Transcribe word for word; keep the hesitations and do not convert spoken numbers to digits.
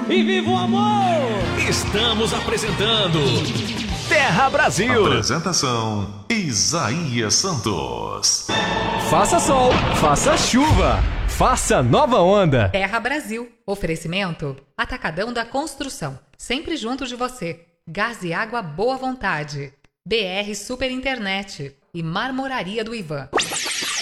e viva o amor! Estamos apresentando Terra Brasil. Apresentação Isaías Santos. Faça sol, faça chuva, faça nova onda. Terra Brasil. Oferecimento Atacadão da Construção. Sempre junto de você. Gás e água boa vontade. B R Super Internet e Marmoraria do Ivan.